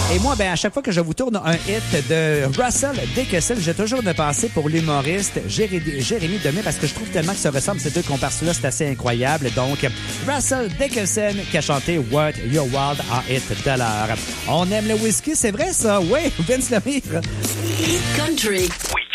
Et moi, à chaque fois que je vous tourne un hit de Russell Dickinson, j'ai toujours une pensée pour l'humoriste Jérémy Demé parce que je trouve tellement que ça ressemble ces deux comparses-là, c'est assez incroyable. Donc, Russell Dickinson qui a chanté What Your Wild a Hit de l'heure. On aime le whisky, c'est vrai ça? Oui, Vince Lemire. Country. Oui.